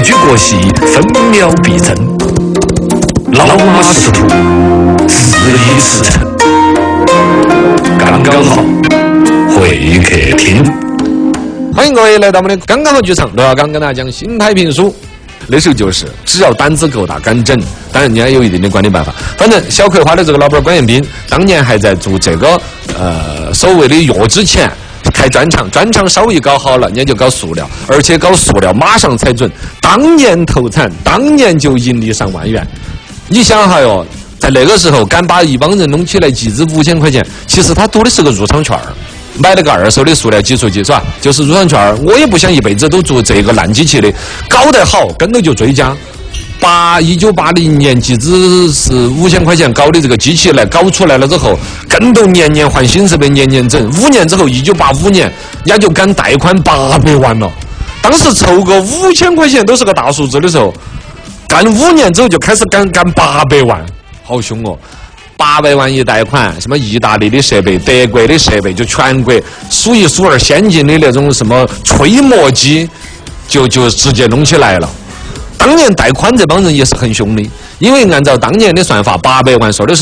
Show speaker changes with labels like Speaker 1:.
Speaker 1: 据国席，分秒必争。老马识途，实力驰骋，刚刚好，会客厅。
Speaker 2: 欢迎各位来到我们的刚刚好剧场，罗小刚跟大家讲新派评书。那时候就是只要胆子够大敢整，当然你也有一定的管理办法。反正小葵花的这个老板关彦斌当年还在做这个所谓的药之前开专场，专场稍微搞好了，人家就搞塑料，而且搞塑料马上踩准，当年投产，当年就盈利上万元。你想哈哟，在那个时候敢把一帮人弄起来集资5000块钱，其实他赌的是个入场券儿。买了个二手的塑料计数机是吧？就是入场券，我也不想一辈子都做这个烂机器的，搞得好跟着就追加。1980年集资是5000块钱搞的这个机器来搞出来了之后，跟着年年换新设备，年年整。5年之后，1985年，人家就敢贷款800万了。当时筹个5000块钱都是个大数字的时候，干5年之后就开始干800万，好凶哦！800万一贷款，什么意大利的设备、德国的设备，就全国数一数二先进的那种什么吹磨机，就直接弄起来了。当年贷款这帮人也是很凶的，因为按照当年的算法，800万说的是